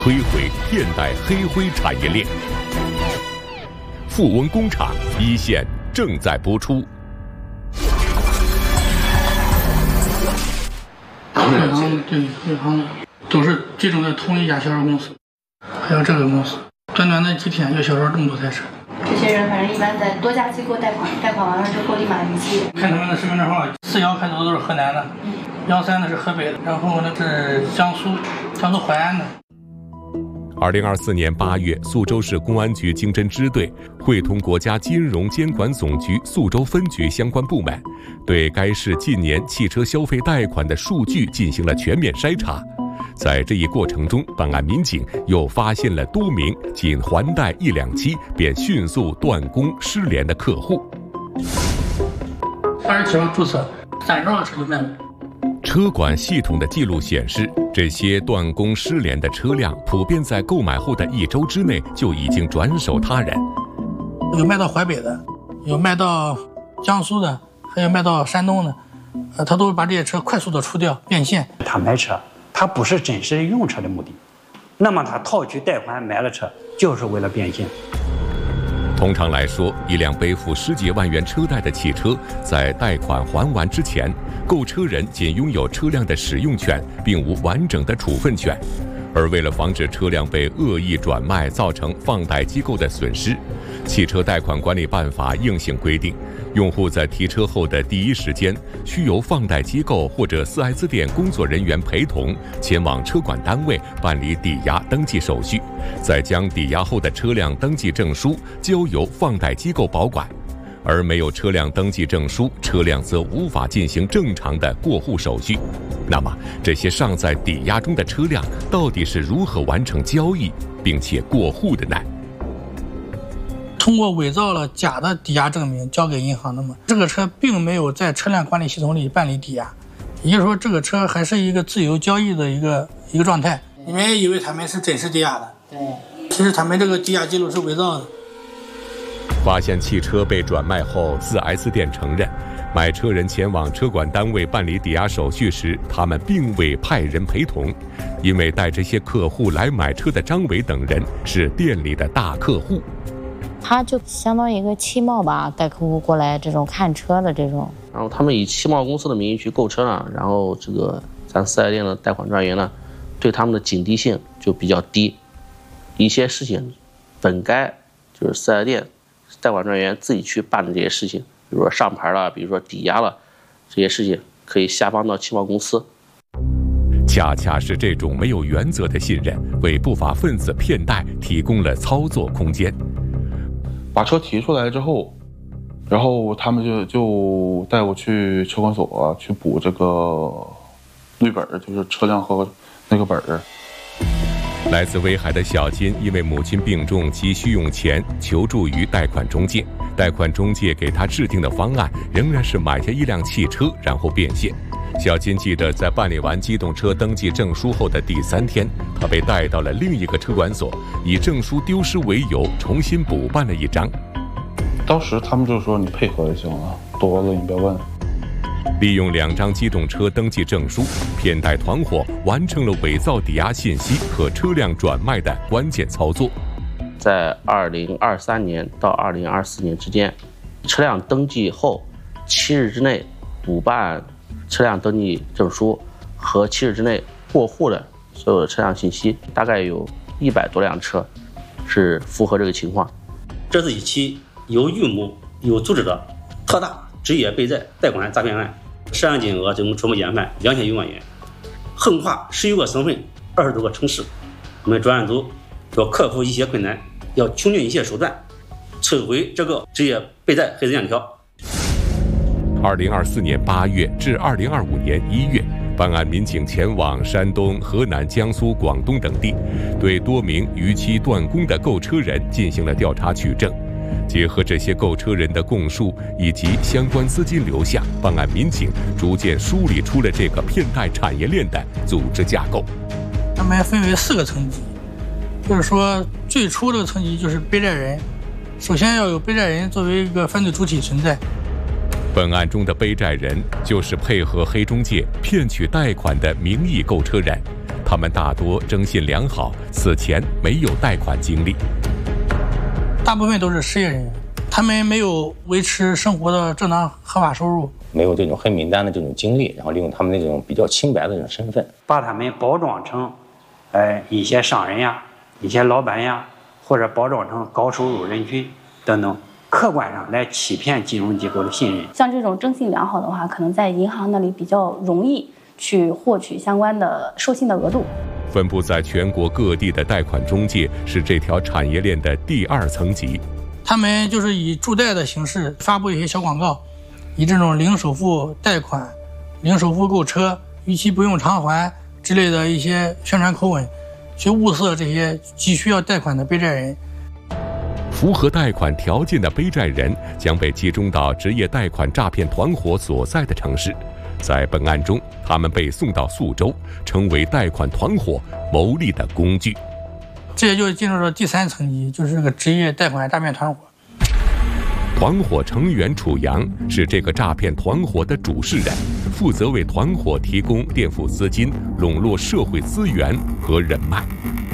摧毁现代黑灰产业链。富翁工厂一线正在播出。 对行的都是集中在同一家销售公司，还有这个公司，短短的几天就销售这么多台车。 这些人反正一般在多家机构贷款，贷款完了之后立马逾期。 看他们的身份证号，41开头的都是河南的，13的是河北的，然后呢是江苏淮安的。 2024年8月，宿州市公安局经侦支队会同国家金融监管总局宿州分局相关部门，对该市近年汽车消费贷款的数据进行了全面筛查。在这一过程中，办案民警又发现了多名仅还贷1-2期便迅速断供失联的客户。 27号注册，30号车就卖了。 车管系统的记录显示，这些断供失联的车辆普遍在购买后的1周之内就已经转手他人。 有卖到淮北的，有卖到江苏的，还有卖到山东的，他都把这些车快速的出掉变现。 他买车，他不是真实用车的目的，那么他套取贷款买了车，就是为了变现。 通常来说，一辆背负10几万元车贷的汽车，在贷款还完之前，购车人仅拥有车辆的使用权，并无完整的处分权。而为了防止车辆被恶意转卖造成放贷机构的损失，汽车贷款管理办法硬性规定，用户在提车后的第一时间，需由放贷机构或者4S店工作人员陪同前往车管单位办理抵押登记手续，再将抵押后的车辆登记证书交由放贷机构保管。而没有车辆登记证书，车辆则无法进行正常的过户手续。那么，这些尚在抵押中的车辆到底是如何完成交易并且过户的呢？ 通过伪造了假的抵押证明交给银行的嘛，这个车并没有在车辆管理系统里办理抵押，也就是说这个车还是一个自由交易的一个状态。你们也以为他们是真实抵押的，对，其实他们这个抵押记录是伪造的。 发现汽车被转卖后，4S店承认，买车人前往车管单位办理抵押手续时，他们并未派人陪同，因为带这些客户来买车的张伟等人是店里的大客户。 他就相当于一个汽贸吧，带客户过来这种看车的这种。 然后他们以汽贸公司的名义去购车呢，然后这个咱4S店的贷款专员呢，对他们的警惕性就比较低，一些事情本该就是4S店贷款专员自己去办的这些事情，比如说上牌了，比如说抵押了，这些事情可以下放到汽贸公司。 恰恰是这种没有原则的信任，为不法分子骗贷提供了操作空间。 把车提出来之后，然后他们就带我去车管所去补这个绿本，就是车辆和那个本儿。 来自威海的小金因为母亲病重急需用钱，求助于贷款中介。贷款中介给他制定的方案仍然是买下一辆汽车，然后变现。小金记得，在办理完机动车登记证书后的第3天，他被带到了另一个车管所，以证书丢失为由重新补办了一张。 当时他们就说你配合就行了，多了你不要问。 利用2张机动车登记证书，骗贷团伙完成了伪造抵押信息和车辆转卖的关键操作。 在2023年到2024年之间，车辆登记后7日之内补办车辆登记证书和7日之内过户的所有的车辆信息，大概有100多辆车是符合这个情况。 这是一起有预谋、有组织的特大职业背债贷款诈骗案，涉案金额总初步研判2000余万元，横跨11个省份、20多个城市。我们专案组要克服一些困难，要穷尽一些手段，摧毁这个职业背债黑色链条。 2024年8月至2025年1月，办案民警前往山东、河南、江苏、广东等地，对多名逾期断供的购车人进行了调查取证。结合这些购车人的供述以及相关资金流向，办案民警逐渐梳理出了这个骗贷产业链的组织架构。 他们分为4个层级，就是说最初这个层级就是背债人，首先要有背债人作为一个犯罪主体存在。 本案中的背债人就是配合黑中介骗取贷款的名义购车人， 他们大多征信良好，此前没有贷款经历。 大部分都是失业人员，他们没有维持生活的正当合法收入， 没有这种黑名单的这种经历，然后利用他们那种比较清白的这种身份， 把他们包装成，一些商人呀、一些老板呀，或者包装成高收入人群等等，客观上来欺骗金融机构的信任。 像这种征信良好的话，可能在银行那里比较容易去获取相关的授信的额度。 分布在全国各地的贷款中介是这条产业链的第2层级。 他们就是以助贷的形式发布一些小广告，以这种零首付贷款、零首付购车、逾期不用偿还之类的一些宣传口吻，去物色这些急需要贷款的背债人。 符合贷款条件的背债人将被集中到职业贷款诈骗团伙所在的城市。在本案中，他们被送到宿州，成为贷款团伙牟利的工具。 这也就进入了第3层级，就是这个职业贷款诈骗团伙。 团伙成员楚阳是这个诈骗团伙的主事人，负责为团伙提供垫付资金、笼络社会资源和人脉。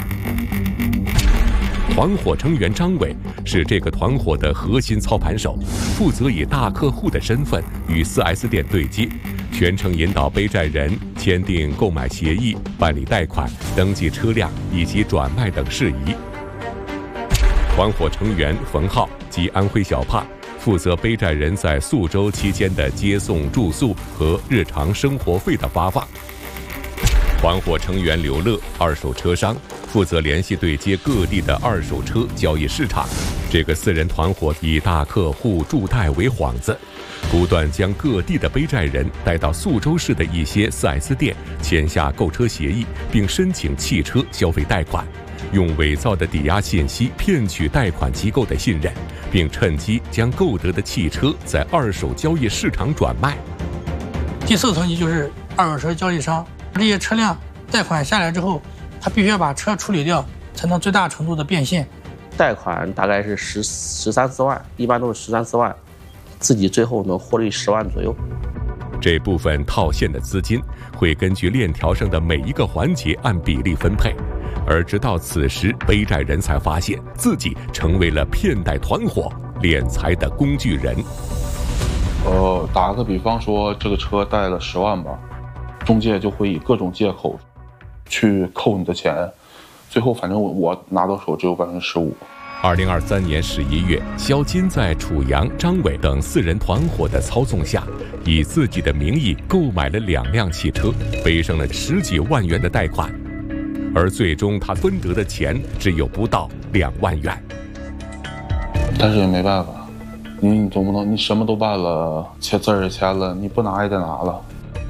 团伙成员张伟是这个团伙的核心操盘手，负责以大客户的身份与 4S 店对接，全程引导背债人签订购买协议、办理贷款、登记车辆以及转卖等事宜。团伙成员冯浩及安徽小胖负责背债人在宿州期间的接送、住宿和日常生活费的发放。团伙成员刘乐，二手车商，负责联系对接各地的二手车交易市场。这个4人团伙以大客户助贷为幌子，不断将各地的背债人带到宿州市的一些 4S 店签下购车协议，并申请汽车消费贷款，用伪造的抵押信息骗取贷款机构的信任，并趁机将购得的汽车在二手交易市场转卖。 第4层级就是二手车交易商，这些车辆贷款下来之后，他必须要把车处理掉，才能最大程度的变现。 贷款大概是13、14万，一般都是13、14万，自己最后能获利10万左右。 这部分套现的资金会根据链条上的每一个环节按比例分配，而直到此时，背债人才发现自己成为了骗贷团伙敛财的工具人。 打个比方说，这个车贷了10万吧，中介就会以各种借口去扣你的钱，最后反正我拿到手只有15%。 2023年11月，肖金在楚阳、张伟等4人团伙的操纵下，以自己的名义购买了2辆汽车，背上了10几万元的贷款，而最终他分得的钱只有不到2万元。 但是也没办法，你总不能你什么都办了，签字也签了，你不拿也得拿了。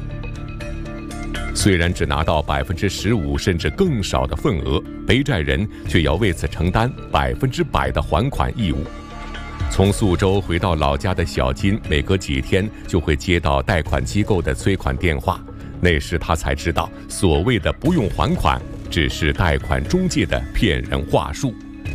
虽然只拿到15%甚至更少的份额，背债人却要为此承担100%的还款义务。从宿州回到老家的小金，每隔几天就会接到贷款机构的催款电话。那时他才知道，所谓的不用还款，只是贷款中介的骗人话术。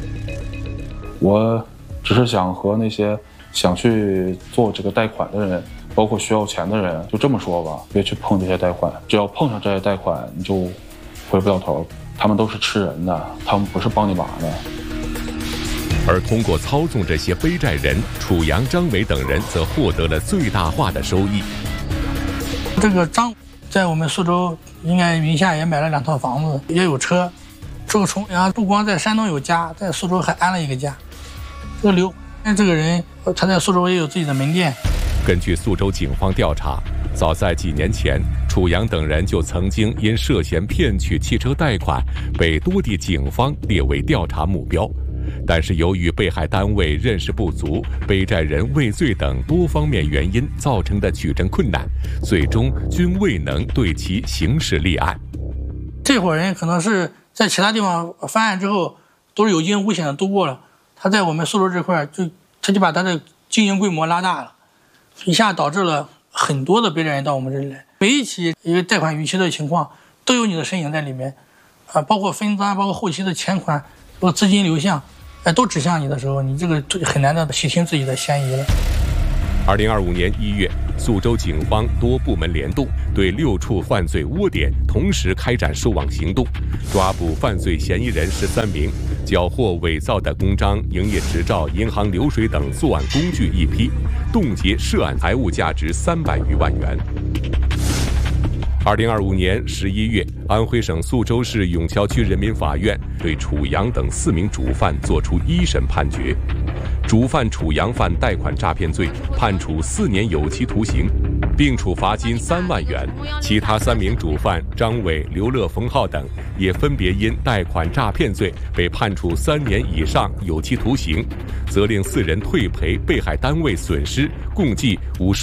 我只是想和那些想去做这个贷款的人，包括需要钱的人，就这么说吧，别去碰这些贷款，只要碰上这些贷款，你就回不了头。他们都是吃人的，他们不是帮你忙的。 而通过操纵这些背债人，楚阳、张伟等人则获得了最大化的收益。 这个张在我们苏州应该名下也买了2套房子，也有车。这个楚阳不光在山东有家，在苏州还安了一个家。这个刘这个人，他在苏州也有自己的门店。 根据苏州警方调查，早在几年前，楚阳等人就曾经因涉嫌骗取汽车贷款，被多地警方列为调查目标。但是由于被害单位认识不足、背债人畏罪等多方面原因造成的取证困难，最终均未能对其刑事立案。 这伙人可能是在其他地方翻案之后都是有惊无险的度过了，他在我们苏州这块他就把他的经营规模拉大了，一下导致了很多的背债人到我们这里来。每一起一个贷款逾期的情况都有你的身影在里面，包括分赃，包括后期的钱款，包括资金流向，都指向你的时候，你这个很难的洗清自己的嫌疑了。 2025年1月， 宿州警方多部门联动，对6处犯罪窝点同时开展收网行动，抓捕犯罪嫌疑人13名，缴获伪造的公章、营业执照、银行流水等作案工具1批，冻结涉案财物价值300余万元。2025年11月，安徽省宿州市永桥区人民法院对楚阳等4名主犯作出一审判决。主犯楚阳犯贷款诈骗罪，判处4年有期徒刑，并处罚金3万元。其他3名主犯张伟、刘乐、冯浩等也分别因贷款诈骗罪被判处3年以上有期徒刑，责令4人退赔被害单位损失，共计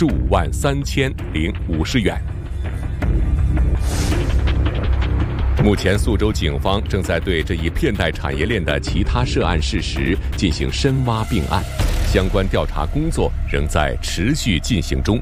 55.3050元。目前，宿州警方正在对这一骗贷产业链的其他涉案事实进行深挖并案，相关调查工作仍在持续进行中。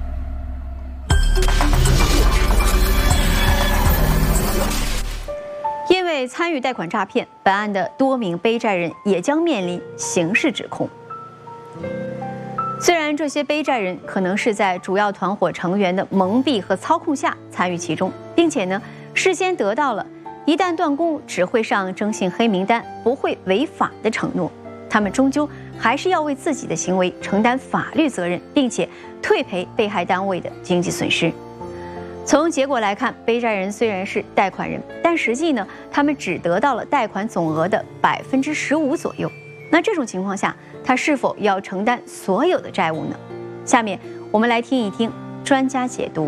因为参与贷款诈骗，本案的多名背债人也将面临刑事指控。虽然这些背债人可能是在主要团伙成员的蒙蔽和操控下参与其中，并且呢，事先得到了一旦断供只会上征信黑名单、不会违法的承诺，他们终究还是要为自己的行为承担法律责任，并且退赔被害单位的经济损失。从结果来看，背债人虽然是贷款人，但实际呢，他们只得到了贷款总额的15%左右。那这种情况下，他是否要承担所有的债务呢？下面我们来听一听专家解读。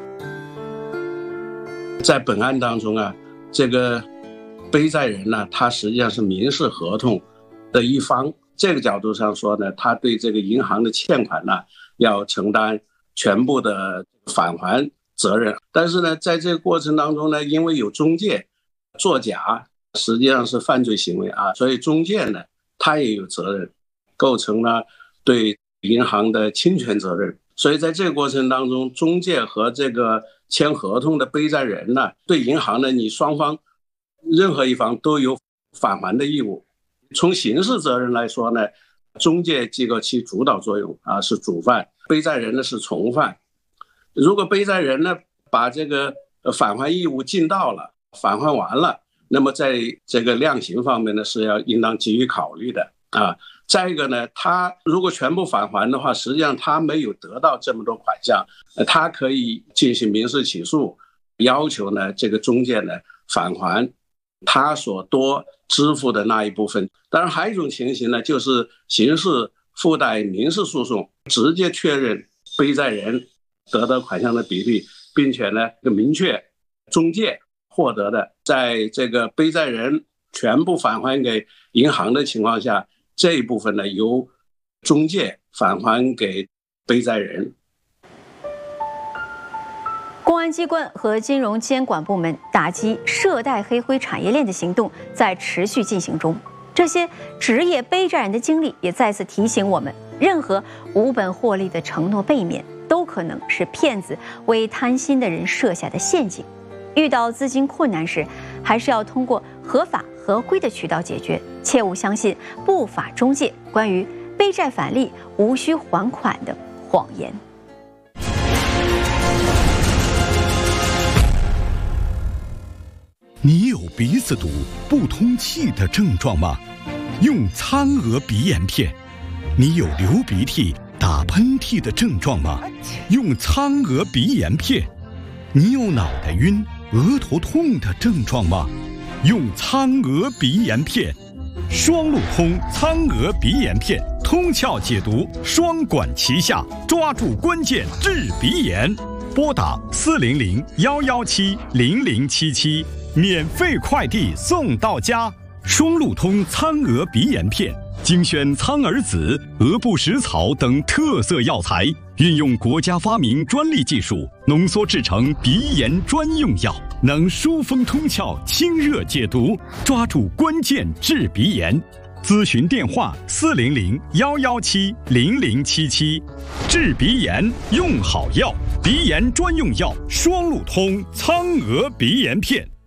在本案当中啊，这个背债人呢，他实际上是民事合同的一方，这个角度上说呢，他对这个银行的欠款呢，要承担全部的返还责任。但是呢，在这个过程当中呢，因为有中介作假，实际上是犯罪行为啊，所以中介呢，他也有责任，构成了对银行的侵权责任。所以在这个过程当中，中介和这个签合同的背债人呢，对银行呢，你双方任何一方都有返还的义务。从刑事责任来说呢，中介机构起主导作用啊，是主犯，背债人呢是从犯。如果背债人呢把这个返还义务尽到了，返还完了，那么在这个量刑方面呢，是要应当给予考虑的啊。再一个呢，他如果全部返还的话，实际上他没有得到这么多款项，他可以进行民事起诉，要求呢这个中介呢返还他所多支付的那一部分。当然还有一种情形呢，就是刑事附带民事诉讼，直接确认背债人得到款项的比例，并且呢明确中介获得的，在这个背债人全部返还给银行的情况下，这一部分呢由中介返还给背债人。 公安机关和金融监管部门打击涉贷黑灰产业链的行动在持续进行中。这些职业背债人的经历也再次提醒我们，任何无本获利的承诺背面，都可能是骗子为贪心的人设下的陷阱。遇到资金困难时，还是要通过合法合规的渠道解决，切勿相信不法中介关于背债返利、无需还款的谎言。 你有鼻子堵、不通气的症状吗？用苍娥鼻炎片。你有流鼻涕、打喷嚏的症状吗？用苍娥鼻炎片。你有脑袋晕、额头痛的症状吗？用苍娥鼻炎片。双路通苍娥鼻炎片，通窍解毒，双管齐下，抓住关键治鼻炎。拨打400-117-0077，免费快递送到家。双路通苍娥鼻炎片，精选苍耳子、鹅不食草等特色药材，运用国家发明专利技术，浓缩制成鼻炎专用药，能疏风通窍、清热解毒，抓住关键治鼻炎。咨询电话400-117-0077，治鼻炎用好药，鼻炎专用药双路通苍娥鼻炎片。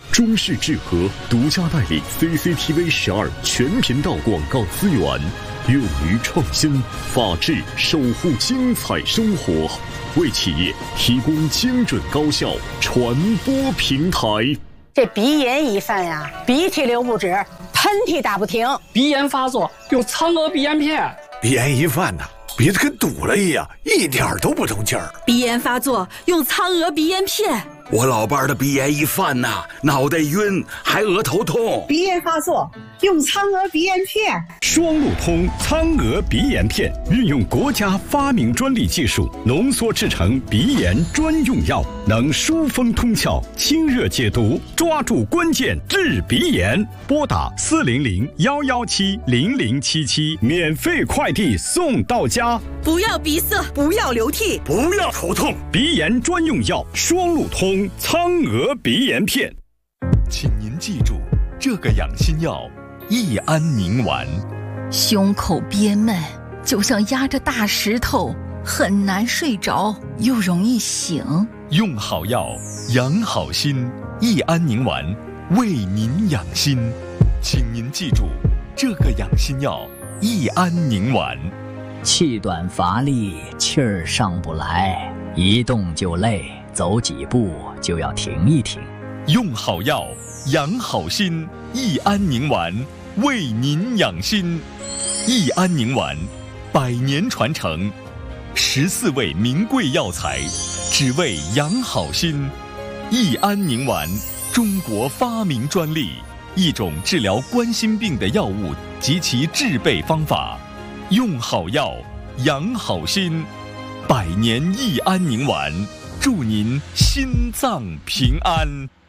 中式智和独家代理 CCTV 12全频道广告资源，勇于创新，法治守护精彩生活，为企业提供精准高效传播平台。 这鼻炎一犯呀，鼻涕流不止，喷嚏打不停， 鼻炎发作用苍娥鼻炎片。 鼻炎一犯呐，鼻子跟堵了一样，一点都不通气儿。 鼻炎发作用苍娥鼻炎片。 我老伴儿的鼻炎一犯呐，脑袋晕，还额头痛。 鼻炎发作用苍娥鼻炎片。 双路通苍娥鼻炎片，运用国家发明专利技术浓缩制成鼻炎专用药，能疏风通窍、清热解毒，抓住关键治鼻炎。拨打400-117-0077，免费快递送到家。 不要鼻塞，不要流涕， 不要头痛， 鼻炎专用药双路通苍娥鼻炎片。 请您记住这个养心药：益安宁丸。 胸口憋闷，就像压着大石头，很难睡着，又容易醒。 用好药，养好心。益安宁丸为您养心，请您记住这个养心药：益安宁丸。 气短乏力，气儿上不来，一动就累，走几步就要停一停。 用好药，养好心。益安宁丸为您养心。益安宁丸100年传承，14味名贵药材，只为养好心。益安宁丸，中国发明专利，一种治疗冠心病的药物及其制备方法。用好药，养好心。100年益安宁丸，祝您心脏平安。